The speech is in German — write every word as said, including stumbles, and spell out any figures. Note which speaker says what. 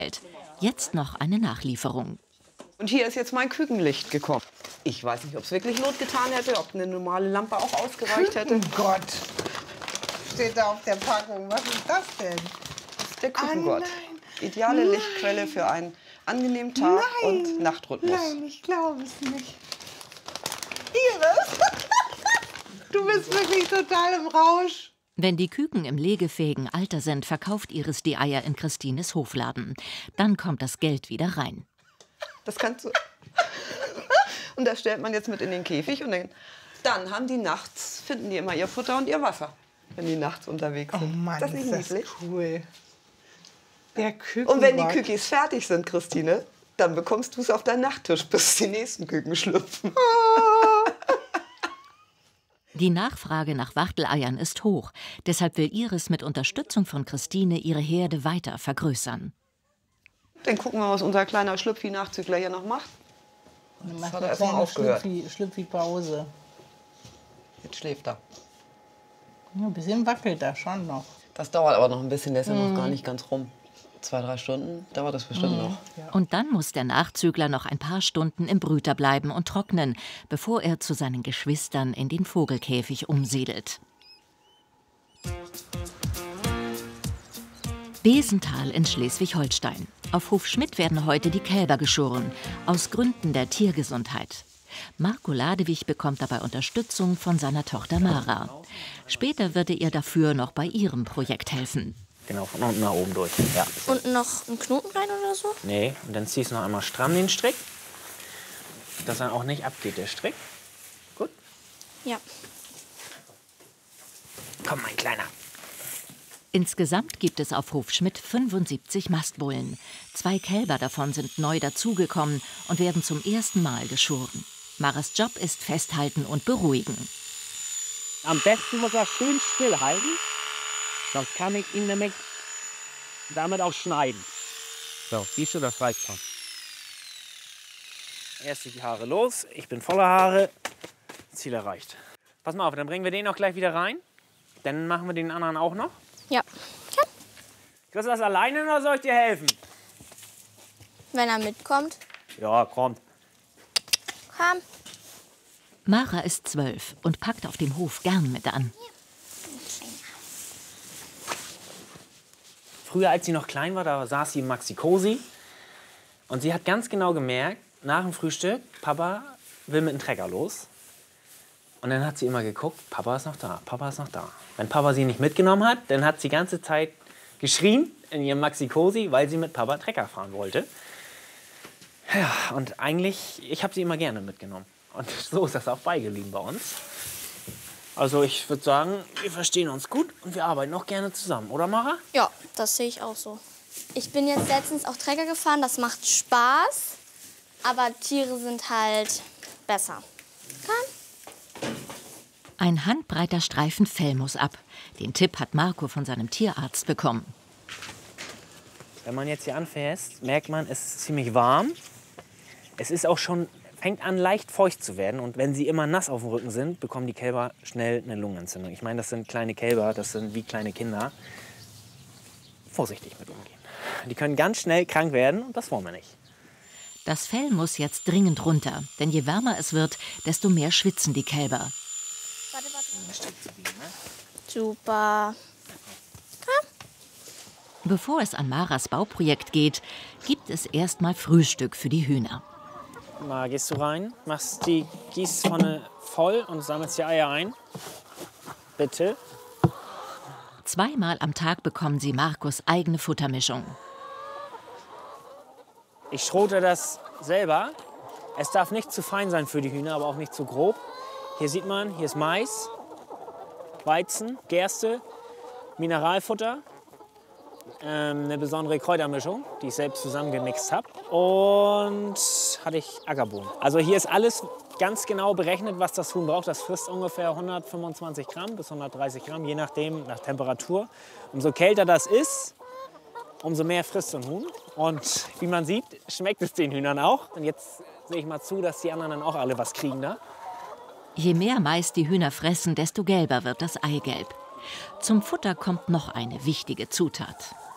Speaker 1: Jetzt noch eine Nachlieferung.
Speaker 2: Und hier ist jetzt mein Kükenlicht gekommen. Ich weiß nicht, ob es wirklich Not getan hätte, ob eine normale Lampe auch ausgereicht hätte.
Speaker 3: Oh Gott, steht da auf der Packung. Was ist das denn?
Speaker 2: Das ist der Kükengott.
Speaker 3: Ah,
Speaker 2: Ideale
Speaker 3: nein.
Speaker 2: Lichtquelle für einen angenehmen Tag
Speaker 3: Nein.
Speaker 2: und Nachtrhythmus.
Speaker 3: Nein, ich glaube es nicht. Iris, du bist wirklich total im Rausch.
Speaker 1: Wenn die Küken im legefähigen Alter sind, verkauft Iris die Eier in Christines Hofladen. Dann kommt das Geld wieder rein.
Speaker 2: Das kannst du. Und das stellt man jetzt mit in den Käfig. Und dann, dann haben die nachts, finden die immer ihr Futter und ihr Wasser, wenn die nachts unterwegs sind.
Speaker 3: Oh Mann,
Speaker 2: das ist
Speaker 3: ist das
Speaker 2: niedlich.
Speaker 3: cool. Der Kükengott.
Speaker 2: Und wenn die Kükis fertig sind, Christine, dann bekommst du es auf deinen Nachttisch, bis die nächsten Küken schlüpfen.
Speaker 1: Die Nachfrage nach Wachteleiern ist hoch. Deshalb will Iris mit Unterstützung von Christine ihre Herde weiter vergrößern.
Speaker 2: Dann gucken wir, was unser kleiner Schlüpfi-Nachzügler hier noch macht.
Speaker 3: Dann
Speaker 2: Jetzt
Speaker 3: macht
Speaker 2: hat
Speaker 3: eine
Speaker 2: er erst mal
Speaker 3: kleine
Speaker 2: aufgehört.
Speaker 3: Schlüpfi, Schlüpfi-Pause.
Speaker 2: Jetzt schläft er.
Speaker 3: Ja, ein bisschen wackelt er schon noch.
Speaker 2: Das dauert aber noch ein bisschen, der ist ja noch gar nicht ganz rum. Zwei, drei Stunden dauert das bestimmt noch.
Speaker 1: Und dann muss der Nachzügler noch ein paar Stunden im Brüter bleiben und trocknen, bevor er zu seinen Geschwistern in den Vogelkäfig umsiedelt. Besental in Schleswig-Holstein. Auf Hof Schmidt werden heute die Kälber geschoren, aus Gründen der Tiergesundheit. Marco Ladewig bekommt dabei Unterstützung von seiner Tochter Mara. Später wird er ihr dafür noch bei ihrem Projekt helfen.
Speaker 4: Genau, von unten nach oben durch. Ja.
Speaker 5: Und noch einen Knoten rein oder so?
Speaker 4: Nee, und dann ziehst du noch einmal stramm den Strick, dass er auch nicht abgeht, der Strick. Gut?
Speaker 5: Ja.
Speaker 4: Komm, mein Kleiner.
Speaker 1: Insgesamt gibt es auf Hof Schmidt fünfundsiebzig Mastbullen. Zwei Kälber davon sind neu dazugekommen und werden zum ersten Mal geschoren. Maras Job ist festhalten und beruhigen.
Speaker 4: Am besten muss er schön stillhalten, sonst kann ich ihn nämlich damit auch schneiden. So, siehst du, das reicht schon. Erst die Haare los, ich bin voller Haare, Ziel erreicht. Pass mal auf, dann bringen wir den auch gleich wieder rein. Dann machen wir den anderen auch noch.
Speaker 5: Ja. Ja.
Speaker 4: Kriegst du das alleine oder soll ich dir helfen?
Speaker 5: Wenn er mitkommt.
Speaker 4: Ja, kommt.
Speaker 5: Komm.
Speaker 1: Mara ist zwölf und packt auf dem Hof gern mit an.
Speaker 4: Früher, als sie noch klein war, da saß sie im Maxi-Cosi. Und sie hat ganz genau gemerkt, nach dem Frühstück, Papa will mit dem Trecker los. Und dann hat sie immer geguckt, Papa ist noch da, Papa ist noch da. Wenn Papa sie nicht mitgenommen hat, dann hat sie die ganze Zeit geschrien in ihrem Maxi-Cosi, weil sie mit Papa Trecker fahren wollte. Ja, und eigentlich, ich habe sie immer gerne mitgenommen. Und so ist das auch beigeblieben bei uns. Also ich würde sagen, wir verstehen uns gut und wir arbeiten auch gerne zusammen, oder Mara?
Speaker 5: Ja, das sehe ich auch so. Ich bin jetzt letztens auch Trecker gefahren, das macht Spaß. Aber Tiere sind halt besser. Komm.
Speaker 1: Ein handbreiter Streifen Fell muss ab. Den Tipp hat Marco von seinem Tierarzt bekommen.
Speaker 4: Wenn man jetzt hier anfasst, merkt man, es ist ziemlich warm. Es ist auch schon, fängt an leicht feucht zu werden. Und wenn sie immer nass auf dem Rücken sind, bekommen die Kälber schnell eine Lungenentzündung. Ich meine, das sind kleine Kälber, das sind wie kleine Kinder. Vorsichtig mit umgehen. Die können ganz schnell krank werden und das wollen wir nicht.
Speaker 1: Das Fell muss jetzt dringend runter, denn je wärmer es wird, desto mehr schwitzen die Kälber.
Speaker 5: Warte, warte. Super. Komm.
Speaker 1: Bevor es an Maras Bauprojekt geht, gibt es erstmal Frühstück für die Hühner.
Speaker 4: Mal gehst du rein, machst die Gießpfanne voll und sammelst die Eier ein. Bitte.
Speaker 1: Zweimal am Tag bekommen sie Marcos eigene Futtermischung.
Speaker 4: Ich schrote das selber. Es darf nicht zu fein sein für die Hühner, aber auch nicht zu grob. Hier sieht man, hier ist Mais, Weizen, Gerste, Mineralfutter, ähm, eine besondere Kräutermischung, die ich selbst zusammengemixt habe. Und hatte ich Ackerbohnen. Also hier ist alles ganz genau berechnet, was das Huhn braucht. Das frisst ungefähr hundertfünfundzwanzig Gramm bis hundertdreißig Gramm, je nachdem, nach Temperatur. Umso kälter das ist, umso mehr frisst so ein Huhn. Und wie man sieht, schmeckt es den Hühnern auch. Und jetzt sehe ich mal zu, dass die anderen dann auch alle was kriegen da.
Speaker 1: Je mehr Mais die Hühner fressen, desto gelber wird das Eigelb. Zum Futter kommt noch eine wichtige Zutat.